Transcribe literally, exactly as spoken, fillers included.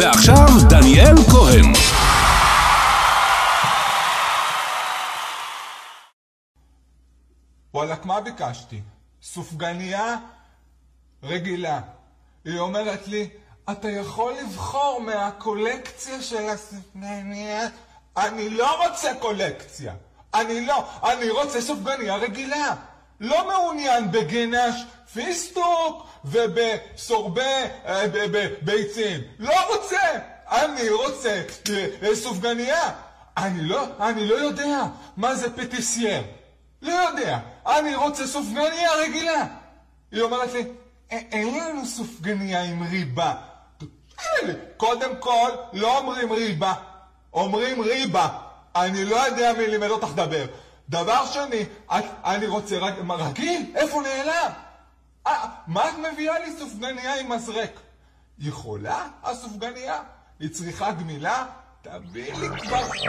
ועכשיו דניאל כהן. וואלק, מה ביקשתי? סופגניה רגילה. היא אומרת לי, אתה יכול לבחור מהקולקציה של הסופגניה? אני לא רוצה קולקציה. אני לא. אני רוצה סופגניה רגילה. לא מעוניין בגנש פיסטוק ובסורבה ביצים. לא רוצה. אני רוצה סופגניה. אני לא, אני לא יודע מה זה פטיסייר. לא יודע. אני רוצה סופגניה רגילה. היא אומרת לי, אין לנו סופגניה עם ריבה. קודם כל, לא אומרים ריבה. אומרים ריבה. אני לא יודע מי לימד אותך דבר. דבר שני, אני רוצה רגיל. איפה נעלם? מה את מביאה לי סופגניה עם מזרק? יכולה הסופגניה? היא צריכה גמילה? תביא לי כבר